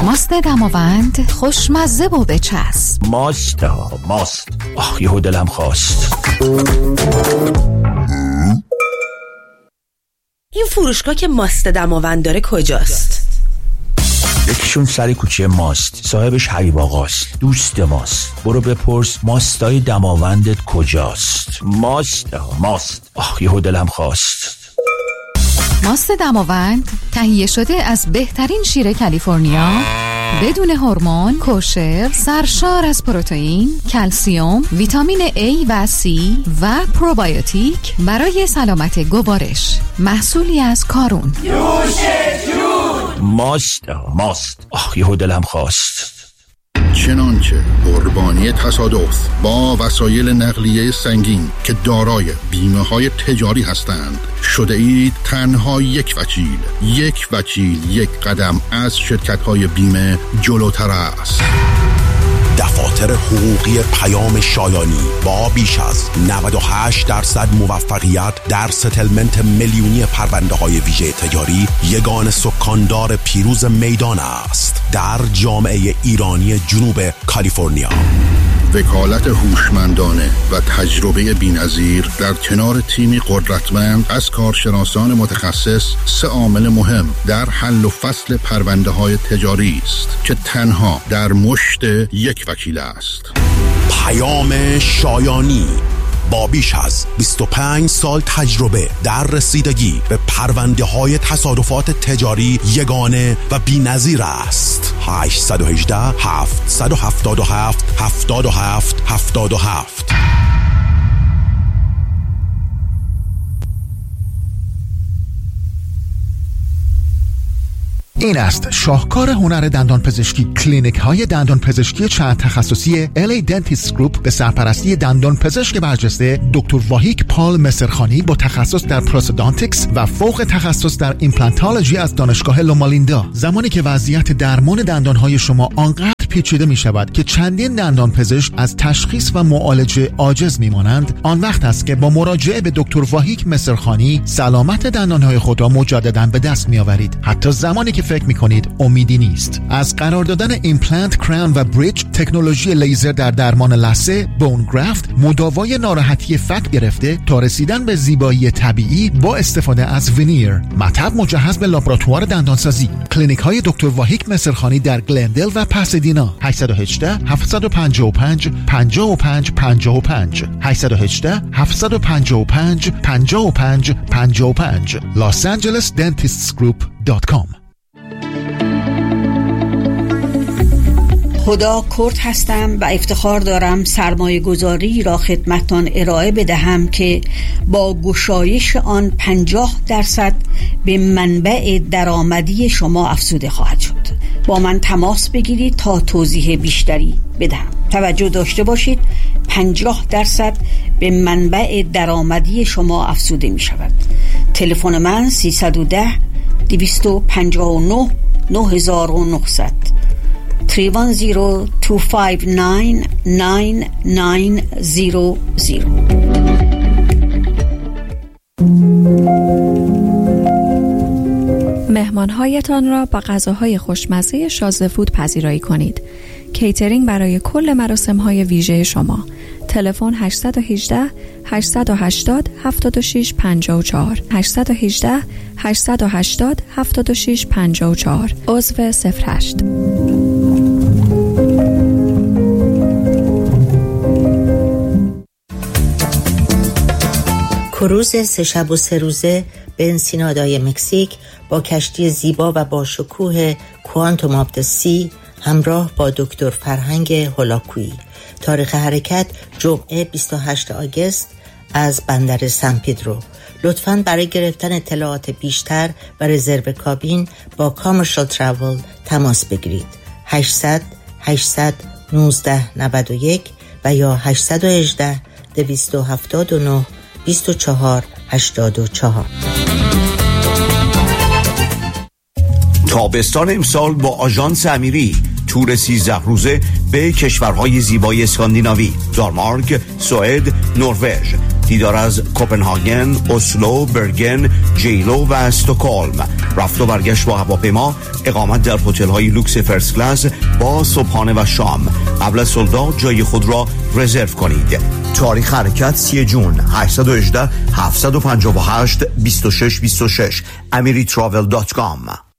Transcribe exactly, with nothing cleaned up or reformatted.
ماست دماوند خوشمزه و بچسب. ماست ها ماست. آخ یهو دلم خواست. این فروشگاه که ماست دماوند داره کجاست؟ یکیشون سر کوچه ماست، صاحبش حبیب آقاست، دوست ماست. برو بپرس ماستای دماوندت کجاست. ماست ها ماست. آخ یهو دلم خواست. ماست دماوند تهیه شده از بهترین شیر کالیفرنیا، بدون هورمون، کوشر، سرشار از پروتئین، کلسیم، ویتامین A و C و پروبیوتیک برای سلامت گوارش. محصولی از کارون. نوش جون. ماست ماست. آخ یهو دلم خواست. چنانچه قربانی تصادف با وسایل نقلیه سنگین که دارای بیمه های تجاری هستند شده اید تنها یک وکیل یک وکیل یک قدم از شرکت های بیمه جلوتر است. دفاتر حقوقی پیام شایانی با بیش از نود و هشت درصد موفقیت در ستلمنت میلیونی پرونده های ویژه تجاری یگان سکاندار پیروز میدان است در جامعه ایرانی جنوب کالیفرنیا. وکالت هوشمندانه و تجربه بی‌نظیر در کنار تیمی قدرتمند از کارشناسان متخصص سه عامل مهم در حل و فصل پرونده های تجاری است که تنها در مشت یک وکیل است. پیام شایانی با بیش از بیست و پنج سال تجربه در رسیدگی به پرونده های تصادفات تجاری یگانه و بی‌نظیر است. هشت یک هشت هفت هفت هفت هفت هفت هفت هفت. این است شاهکار هنر دندان پزشکی. کلینیک های دندان پزشکی چند تخصصی ال ای Dentist Group به سرپرستی دندان پزشک برجسته دکتر واهیک پال مصرخانی با تخصص در پروستودانتیکس و فوق تخصص در ایمپلانتولوژی از دانشگاه لومالیندا. زمانی که وضعیت درمان دندان های شما آنقدر پیچیده می شود که چندین دندان پزشک از تشخیص و معالجه عاجز می مانند، آن وقت است که با مراجعه به دکتر واهیک مصرخانی سلامت دندان های خود را مجددا به دست می آورید، حتی زمانی که فکر می کنید امیدی نیست. از قرار دادن ایمپلنت، کراون و بریج، تکنولوژی لیزر در درمان لثه، بون گرافت، مداوای ناراحتی فک گرفته تا رسیدن به زیبایی طبیعی با استفاده از وینیر، مطب مجهز به لابراتوار دندانسازی. کلینیک های دکتر واهیک مصرخانی در گلندل و پاسادینا. هشت یک هشت هفت پنج پنج پنج پنج پنج پنج هشت یک هشت هفت پنج پنج پنج پنج پنج پنج los angeles dentists group dot com. خدا کرد هستم و افتخار دارم سرمایه گذاری را خدمتتان ارائه بدهم که با گشایش آن پنجاه درصد به منبع درآمدی شما افزوده خواهد شد. با من تماس بگیرید تا توضیح بیشتری بدهم. توجه داشته باشید پنجاه درصد به منبع درآمدی شما افزوده می شود. تلفن من سیصد و ده دویست و پنجاه و نه نه هزار و نهصد سه یک صفر دو پنج نه نه نه صفر صفر. مهمانهایتان را با غذاهای خوشمزه شازده فود پذیرایی کنید. کیترینگ برای کل مراسم‌های ویژه شما. تلفن هشت یک هشت هشت هشت صفر هفت شش پنج چهار هشت یک هشت هشت هشت صفر هفت شش پنج چهار عضو صفر هشت. کروز سه شب و سه روزه به انسینادای مکزیک با کشتی زیبا و با شکوه کوانتوم آف د سی همراه با دکتر فرهنگ هولاکویی. تاریخ حرکت جمعه بیست و هشتم آگوست از بندر سن پدرو. لطفاً برای گرفتن اطلاعات بیشتر و رزرو کابین با کامرشال تراول تماس بگیرید. هشتصد هشتصد نوزده نود و یک و یا هشتصد و هجده دویست و هفتاد و نه بیست و چهار هشتاد و چهار. تابستان امسال با آژانس امیری تور سیزده روزه به کشورهای زیبای اسکاندیناوی، دانمارک، سوئد، نروژ، دیدار از کوپنهاگن، اسلو، برگن، جیلو و استکهلم. رفت و برگشت با هواپیما، اقامت در هتل‌های لوکس فرست کلاس با صبحانه و شام. قبل از صلح جای خود را رزرو کنید. تاریخ حرکت سی جون. هشت یک هشت، هفت پنج هشت، دو شش دو شش. امری تراول دات کام.